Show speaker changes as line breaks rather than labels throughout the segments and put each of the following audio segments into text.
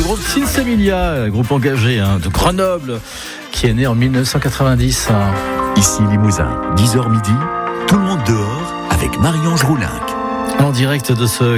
groupe Sinsemilia, groupe engagé de Grenoble, qui est né en 1990.
Ici Limousin, 10h midi, tout le monde dehors avec Marie-Ange Roulinck.
En direct de ce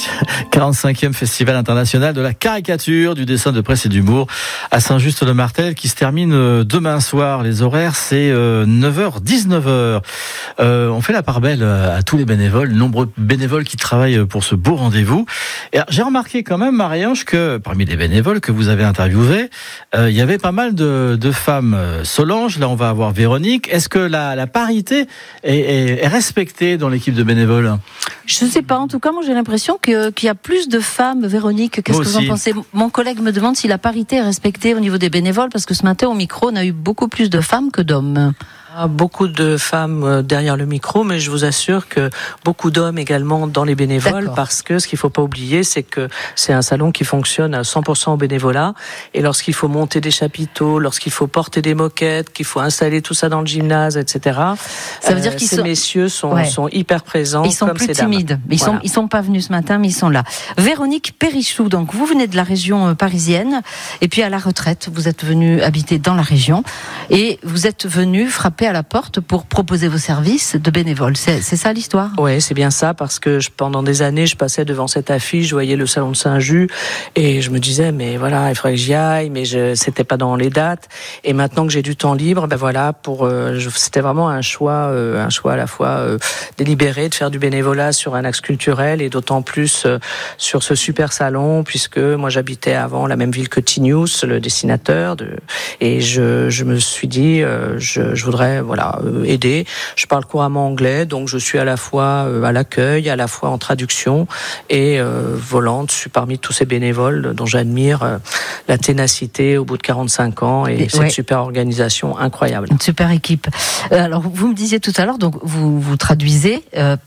45e Festival international de la caricature, du dessin de presse et d'humour à Saint-Just-le-Martel qui se termine demain soir. Les horaires, c'est 9h, 19h. On fait la part belle à tous les bénévoles, nombreux bénévoles qui travaillent pour ce beau rendez-vous. Et alors, j'ai remarqué quand même, Marie-Ange, que parmi les bénévoles que vous avez interviewés, il y avait pas mal de femmes. Solange, là on va avoir Véronique. Est-ce que la parité est respectée dans l'équipe de bénévoles ?
Je ne sais pas, en tout cas, moi j'ai l'impression qu'il y a plus de femmes. Véronique, qu'est-ce que vous en pensez ? Mon collègue me demande si la parité est respectée au niveau des bénévoles, parce que ce matin au micro, on a eu beaucoup plus de femmes que d'hommes.
Beaucoup de femmes derrière le micro, mais je vous assure que beaucoup d'hommes également dans les bénévoles. D'accord. Parce que ce qu'il ne faut pas oublier, c'est que c'est un salon qui fonctionne à 100% au bénévolat. Et lorsqu'il faut monter des chapiteaux, lorsqu'il faut porter des moquettes, qu'il faut installer tout ça dans le gymnase, etc.
Ça veut dire qu'ils
ces messieurs sont hyper présents.
Ils sont
comme
plus
ces
timides.
Dames.
Ils sont pas venus ce matin, mais ils sont là. Véronique Périchou, donc vous venez de la région parisienne, et puis à la retraite, vous êtes venu habiter dans la région, et vous êtes venu frapper à la porte pour proposer vos services de bénévoles. C'est ça l'histoire ?
Oui, c'est bien ça, parce que pendant des années, je passais devant cette affiche, je voyais le salon de Saint-Just, et je me disais, mais voilà, il faudrait que j'y aille, mais c'était pas dans les dates. Et maintenant que j'ai du temps libre, ben voilà, c'était vraiment un choix à la fois délibéré de faire du bénévolat sur un axe culturel, et d'autant plus sur ce super salon, puisque moi j'habitais avant la même ville que Tinius, le dessinateur, et je me suis dit, je voudrais aider. Je parle couramment anglais, donc je suis à la fois à l'accueil, à la fois en traduction et volante. Je suis parmi tous ces bénévoles dont j'admire la ténacité au bout de 45 ans et cette super organisation incroyable.
Une super équipe. Alors, vous me disiez tout à l'heure, donc vous traduisez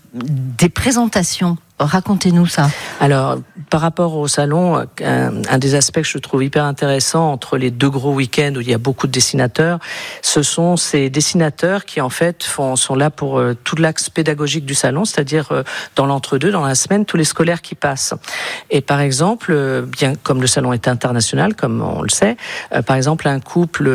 des présentations. Racontez-nous ça.
Alors, par rapport au salon, un des aspects que je trouve hyper intéressant entre les deux gros week-ends où il y a beaucoup de dessinateurs, ce sont ces dessinateurs qui en fait sont là pour tout l'axe pédagogique du salon, c'est-à-dire dans l'entre-deux, dans la semaine, tous les scolaires qui passent. Et par exemple, bien comme le salon est international, comme on le sait, par exemple un couple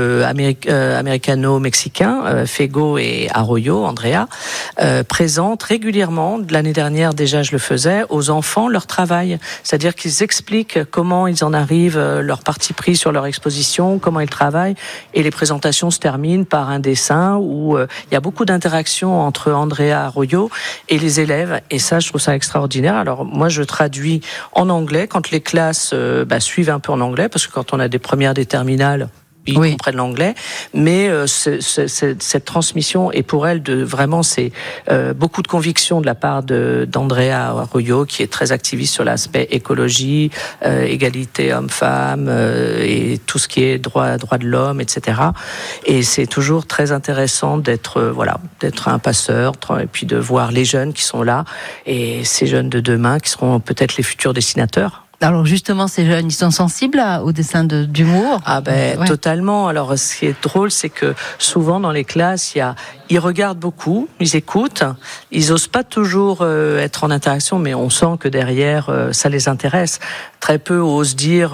américano-mexicain, Fego et Arroyo, Andrea, présente régulièrement, de l'année dernière déjà je le faisais, aux enfants leur travail. C'est-à-dire qu'ils expliquent comment ils en arrivent, leur parti pris sur leur exposition, comment ils travaillent, et les présentations se terminent par un dessin où il y a beaucoup d'interactions entre Andrea Arroyo et les élèves, et ça je trouve ça extraordinaire. Alors moi je traduis en anglais quand les classes suivent un peu en anglais, parce que quand on a des premières, des terminales, ils comprennent l'anglais, mais cette transmission est pour elle c'est beaucoup de conviction de la part d'Andrea Arroyo, qui est très activiste sur l'aspect écologie, égalité homme-femme et tout ce qui est droit de l'homme, etc. Et c'est toujours très intéressant d'être un passeur et puis de voir les jeunes qui sont là, et ces jeunes de demain qui seront peut-être les futurs dessinateurs.
Alors justement, ces jeunes, ils sont sensibles au dessin d'humour ?
Totalement. Alors ce qui est drôle, c'est que souvent dans les classes, ils regardent beaucoup, ils écoutent, ils osent pas toujours être en interaction, mais on sent que derrière, ça les intéresse. Très peu osent dire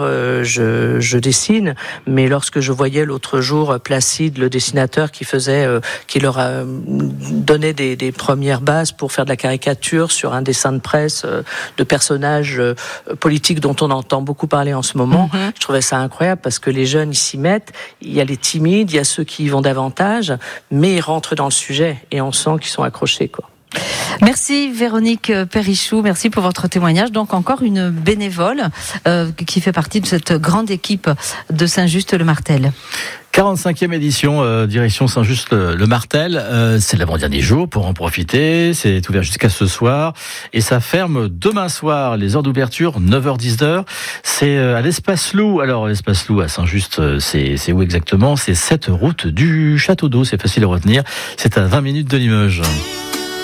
je dessine, mais lorsque je voyais l'autre jour Placide, le dessinateur, qui leur a donné des premières bases pour faire de la caricature sur un dessin de presse de personnages politiques dont on entend beaucoup parler en ce moment, je trouvais ça incroyable, parce que les jeunes, ils s'y mettent, il y a les timides, il y a ceux qui y vont davantage, mais ils rentrent dans le sujet, et on sent qu'ils sont accrochés, quoi.
Merci Véronique Périchou, merci pour votre témoignage. Donc encore une bénévole qui fait partie de cette grande équipe de Saint-Just-le-Martel.
45e édition, direction Saint-Just-le-Martel. C'est l'avant-dernier jour pour en profiter. C'est ouvert jusqu'à ce soir. Et ça ferme demain soir. Les heures d'ouverture, 9h-10h. C'est à l'Espace Loup. Alors, l'Espace Loup à Saint-Just, c'est où exactement ? C'est 7 route du Château d'Eau. C'est facile à retenir. C'est à 20 minutes de Limoges.